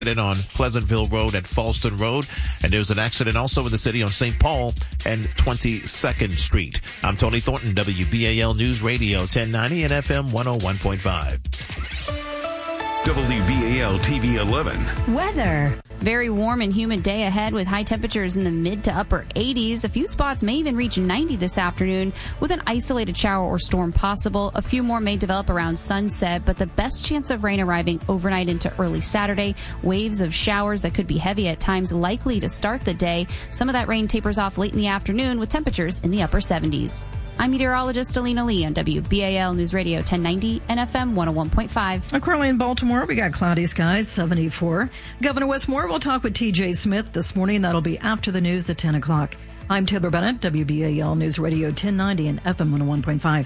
On Pleasantville Road and Falston Road, and there's an accident also in the city on St. Paul and 22nd Street. I'm Tony Thornton, WBAL News Radio 1090 and FM 101.5. WBAL TV 11. Weather. Very warm and humid day ahead with high temperatures in the mid to upper 80s. A few spots may even reach 90 this afternoon with an isolated shower or storm possible. A few more may develop around sunset, but the best chance of rain arriving overnight into early Saturday. Waves of showers that could be heavy at times likely to start the day. Some of that rain tapers off late in the afternoon with temperatures in the upper 70s. I'm meteorologist Alina Lee on WBAL News Radio 1090 and FM 101.5. Currently in Baltimore, we got cloudy skies, 74. Governor Wes Moore will talk with TJ Smith this morning. That'll be after the news at 10 o'clock. I'm Taylor Bennett, WBAL News Radio 1090 and FM 101.5.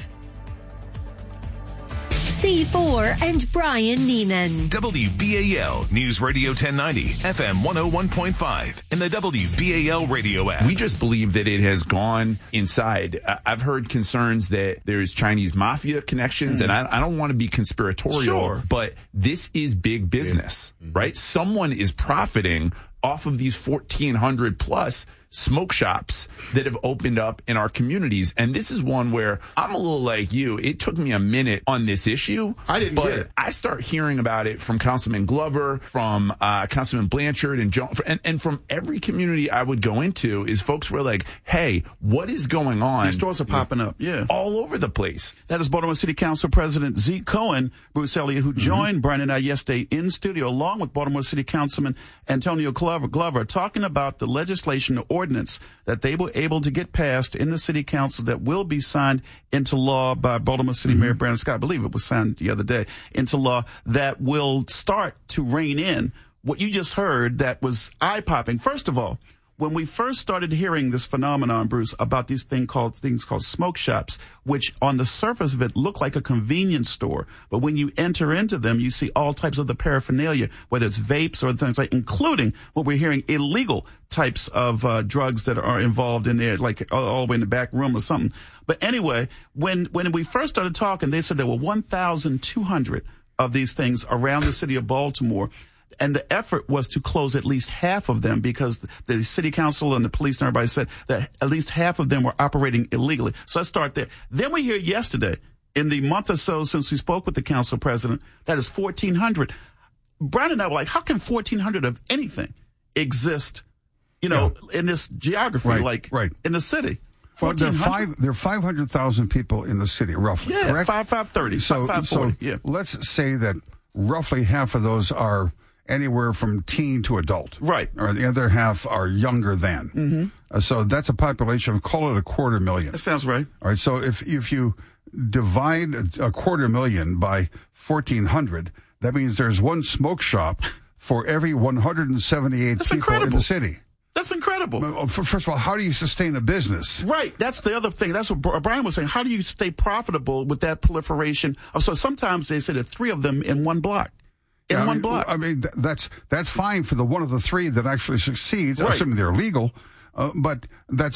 C4 and Brian Neiman. WBAL News Radio 1090, FM 101.5, and the WBAL radio app. We just believe that it has gone inside. I've heard concerns that there's Chinese mafia connections, and I don't want to be conspiratorial, but this is big business, right? Someone is profiting off of these 1,400 plus smoke shops that have opened up in our communities. And this is one where I'm a little like you. It took me a minute on this issue. I didn't get it. I start hearing about it from Councilman Glover, from Councilman Blanchard, and from every community I would go into is folks were like, hey, what is going on? These stores are popping up, all over the place. That is Baltimore City Council President Zeke Cohen, Bruce Elliott, who joined Brian and I yesterday in studio, along with Baltimore City Councilman Antonio Glover, talking about the legislation, the ordinance that they were able to get passed in the city council that will be signed into law by Baltimore City Mayor Brandon Scott. I believe it was signed the other day into law that will start to rein in what you just heard that was eye-popping. First of all, when we first started hearing this phenomenon, Bruce, about these things called smoke shops, which on the surface of it look like a convenience store, but when you enter into them, you see all types of the paraphernalia, whether it's vapes or things like, including what we're hearing, illegal types of drugs that are involved in there, like all the way in the back room or something. But anyway, when we first started talking, they said there were 1,200 of these things around the city of Baltimore. And the effort was to close at least half of them because the city council and the police and everybody said that at least half of them were operating illegally. So let's start there. Then we hear yesterday, in the month or so since we spoke with the council president, that is 1,400. Brian and I were like, how can 1,400 of anything exist, in this geography, in the city? Well, there are 500,000 people in the city, roughly. Yeah, correct? 530, 540. So let's say that roughly half of those are anywhere from teen to adult. Right. Or the other half are younger than. So that's a population of, call it 250,000. That sounds right. All right. So if you divide 250,000 by 1,400, that means there's one smoke shop for every 178 people in the city. That's incredible. First of all, how do you sustain a business? Right. That's the other thing. That's what Brian was saying. How do you stay profitable with that proliferation? So sometimes they say there are 3 of them in one block. One block. I mean, that's fine for the one of the 3 that actually succeeds, assuming they're legal. But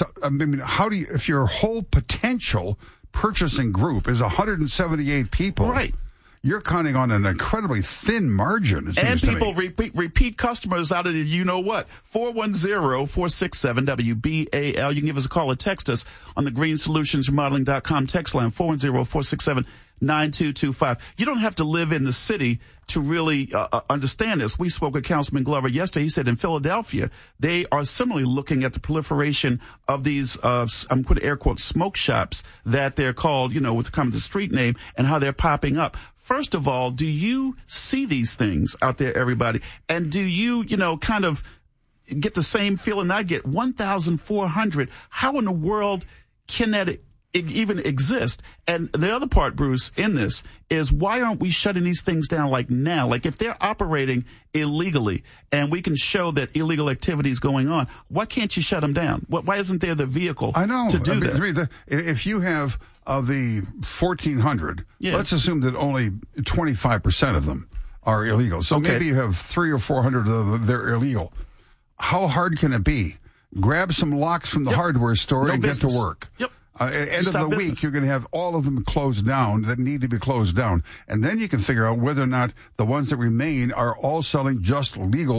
how do you, if your whole potential purchasing group is 178 people, right? You're counting on an incredibly thin margin. And people repeat customers out of the 410-467-WBAL. You can give us a call or text us on the greensolutionsremodeling.com text line, 410-467-9225. You don't have to live in the city to really understand this. We spoke with Councilman Glover yesterday. He said in Philadelphia, they are similarly looking at the proliferation of these, I'm putting air quotes, smoke shops that they're called, with kind of the street name, and how they're popping up. First of all, do you see these things out there, everybody? And do you, kind of get the same feeling I get? 1,400. How in the world can that even exist? And the other part, Bruce, in this is why aren't we shutting these things down like now? Like if they're operating illegally and we can show that illegal activity is going on, why can't you shut them down? Why isn't there the vehicle to do that? If you have of the 1,400, let's assume that only 25% of them are illegal. So maybe you have 300 or 400 of them, they're illegal. How hard can it be? Grab some locks from the hardware store and get to work. Yep. End of the week, you're going to have all of them closed down that need to be closed down. And then you can figure out whether or not the ones that remain are all selling just legal